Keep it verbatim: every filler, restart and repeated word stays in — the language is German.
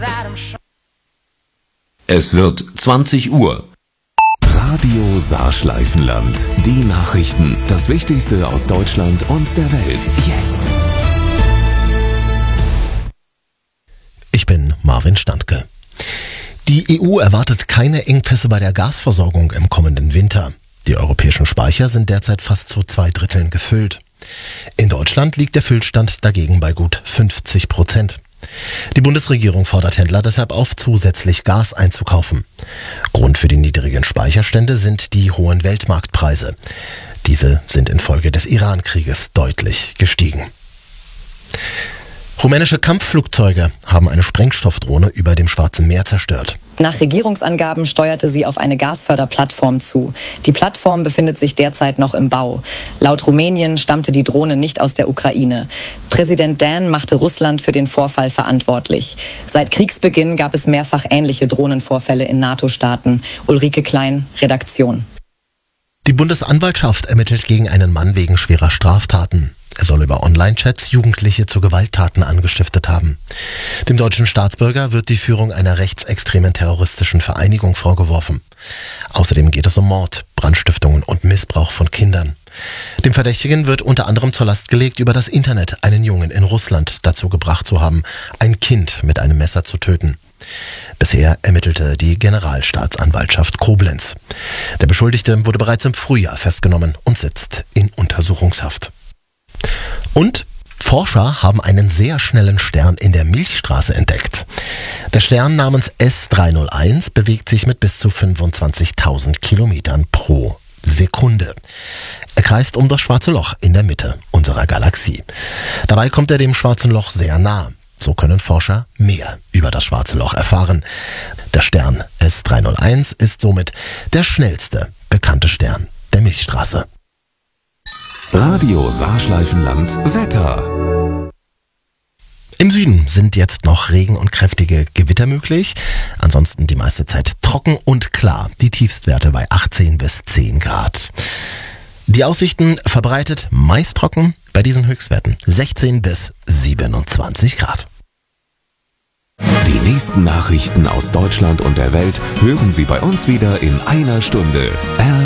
Es wird zwanzig Uhr. Radio Saarschleifenland. Die Nachrichten. Das Wichtigste aus Deutschland und der Welt. Jetzt. Ich bin Marvin Standke. Die E U erwartet keine Engpässe bei der Gasversorgung im kommenden Winter. Die europäischen Speicher sind derzeit fast zu zwei Dritteln gefüllt. In Deutschland liegt der Füllstand dagegen bei gut fünfzig Prozent. Die Bundesregierung fordert Händler deshalb auf, zusätzlich Gas einzukaufen. Grund für die niedrigen Speicherstände sind die hohen Weltmarktpreise. Diese sind infolge des Iran-Krieges deutlich gestiegen. Rumänische Kampfflugzeuge haben eine Sprengstoffdrohne über dem Schwarzen Meer zerstört. Nach Regierungsangaben steuerte sie auf eine Gasförderplattform zu. Die Plattform befindet sich derzeit noch im Bau. Laut Rumänien stammte die Drohne nicht aus der Ukraine. Präsident Dan machte Russland für den Vorfall verantwortlich. Seit Kriegsbeginn gab es mehrfach ähnliche Drohnenvorfälle in NATO-Staaten. Ulrike Klein, Redaktion. Die Bundesanwaltschaft ermittelt gegen einen Mann wegen schwerer Straftaten. Er soll über Online-Chats Jugendliche zu Gewalttaten angestiftet haben. Dem deutschen Staatsbürger wird die Führung einer rechtsextremen terroristischen Vereinigung vorgeworfen. Außerdem geht es um Mord, Brandstiftungen und Missbrauch von Kindern. Dem Verdächtigen wird unter anderem zur Last gelegt, über das Internet einen Jungen in Russland dazu gebracht zu haben, ein Kind mit einem Messer zu töten. Bisher ermittelte die Generalstaatsanwaltschaft Koblenz. Der Beschuldigte wurde bereits im Frühjahr festgenommen und sitzt in Untersuchungshaft. Und Forscher haben einen sehr schnellen Stern in der Milchstraße entdeckt. Der Stern namens S drei null eins bewegt sich mit bis zu fünfundzwanzigtausend Kilometern pro Sekunde. Er kreist um das Schwarze Loch in der Mitte unserer Galaxie. Dabei kommt er dem Schwarzen Loch sehr nah. So können Forscher mehr über das Schwarze Loch erfahren. Der Stern S drei null eins ist somit der schnellste bekannte Stern der Milchstraße. Radio Saarschleifenland Wetter. Im Süden sind jetzt noch Regen und kräftige Gewitter möglich. Ansonsten die meiste Zeit trocken und klar. Die Tiefstwerte bei achtzehn bis zehn Grad. Die Aussichten verbreitet meist trocken, bei diesen Höchstwerten sechzehn bis siebenundzwanzig Grad. Die nächsten Nachrichten aus Deutschland und der Welt hören Sie bei uns wieder in einer Stunde.